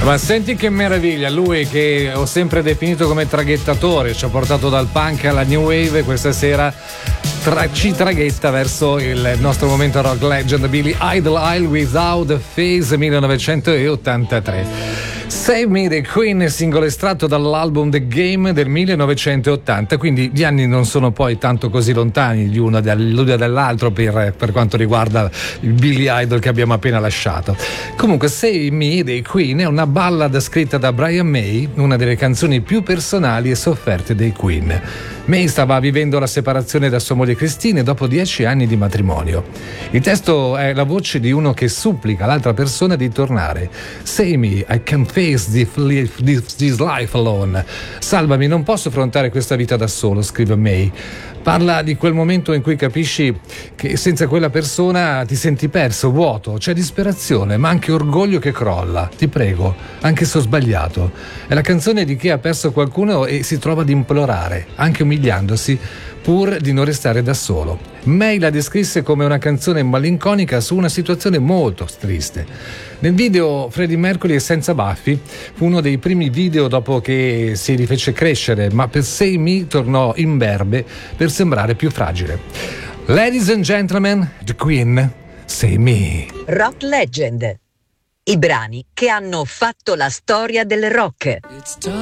Ma senti che meraviglia, lui che ho sempre definito come traghettatore, ci ha portato dal punk alla new wave, questa sera ci traghetta verso il nostro momento rock legend, Billy Idol, Without a Face, 1983. Save Me dei Queen, singolo estratto dall'album The Game del 1980, quindi gli anni non sono poi tanto così lontani l'uno dall'altro per quanto riguarda il Billy Idol che abbiamo appena lasciato. Comunque Save Me dei Queen è una ballad scritta da Brian May, una delle canzoni più personali e sofferte dei Queen. May stava vivendo la separazione da sua moglie Christine dopo 10 anni di matrimonio. Il testo è la voce di uno che supplica l'altra persona di tornare. Save me, I can't face this life alone. Salvami, non posso affrontare questa vita da solo, scrive May. Parla di quel momento in cui capisci che senza quella persona ti senti perso, vuoto, c'è disperazione, ma anche orgoglio che crolla. Ti prego, anche se ho sbagliato. È la canzone di chi ha perso qualcuno e si trova ad implorare, anche umiliandosi, pur di non restare da solo. May la descrisse come una canzone malinconica su una situazione molto triste. Nel video Freddie Mercury è senza baffi, fu uno dei primi video dopo che si rifece crescere, ma per Save Me tornò imberbe per sembrare più fragile. Ladies and gentlemen, The Queen, Save Me. Rock Legend. I brani che hanno fatto la storia del rock.